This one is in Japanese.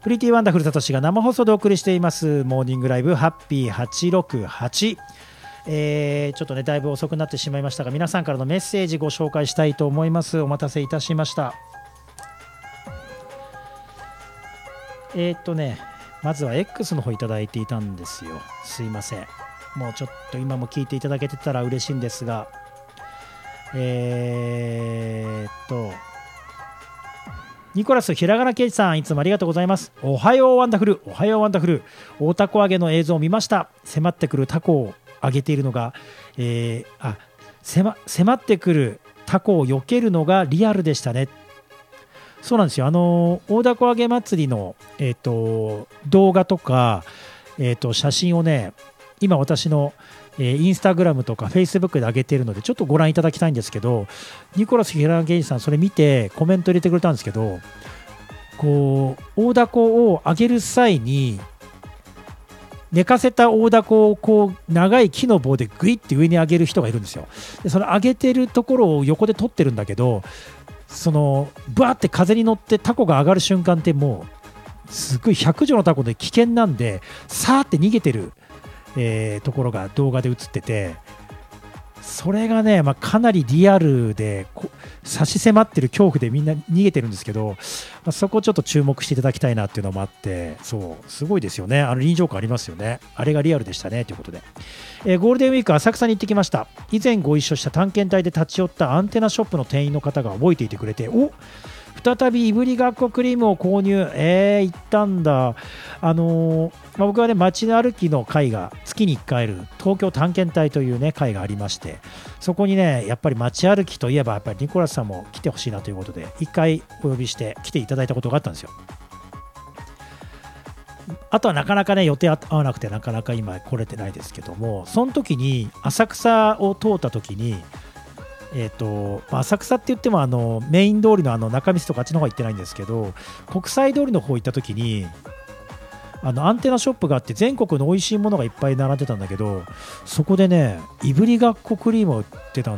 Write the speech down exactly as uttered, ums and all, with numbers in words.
プリティワンダフルサトシが生放送でお送りしていますモーニングライブハッピーはちろくはち、えー、ちょっとねだいぶ遅くなってしまいましたが、皆さんからのメッセージご紹介したいと思います。お待たせいたしました。えー、っとねまずは X の方いただいていたんですよ。すいません、もうちょっと今も聞いていただけてたら嬉しいんですが、えー、っとニコラスひらがなけいじさん、いつもありがとうございます。おはようワンダフル、おはようワンダフル。大タコ揚げの映像を見ました。迫ってくるタコを揚げているのが、えー、あ迫、迫ってくるタコを避けるのがリアルでしたね。そうなんですよ。あの大凧揚げ祭りの、えー、と動画とか、えー、と写真をね、今私の、えー、インスタグラムとかフェイスブックで上げているので、ちょっとご覧いただきたいんですけど、ニコラス・ヒラゲイジさんそれ見てコメント入れてくれたんですけど、こう大凧を揚げる際に寝かせた大凧をこう長い木の棒でグイッて上に上げる人がいるんですよ。でその上げてるところを横で撮ってるんだけど、そのバーって風に乗ってタコが上がる瞬間ってもうすごい百条のタコで危険なんで、さーって逃げてる、えー、ところが動画で映ってて、それがね、まあ、かなりリアルでこ差し迫ってる恐怖でみんな逃げてるんですけど、まあ、そこをちょっと注目していただきたいなっていうのもあって、そうすごいですよね。あの臨場感ありますよね。あれがリアルでしたねということで、えー、ゴールデンウィーク浅草に行ってきました。以前ご一緒した探検隊で立ち寄ったアンテナショップの店員の方が覚えていてくれて、お再びいぶりがっこクリームを購入。えー、行ったんだ。あのーまあ、僕はね、街の歩きの会が月にいっかいある東京探検隊というね会がありまして、そこにねやっぱり街歩きといえばやっぱりニコラスさんも来てほしいなということでいっかいお呼びして来ていただいたことがあったんですよ。あとはなかなかね予定合わなくてなかなか今来れてないですけども、その時に浅草を通った時に、えーとまあ、浅草って言ってもあのメイン通りのあの中道とかあっちの方は行ってないんですけど、国際通りの方行った時にあのアンテナショップがあって全国の美味しいものがいっぱい並んでたんだけど、そこでねいぶりがっこクリームを売ってたん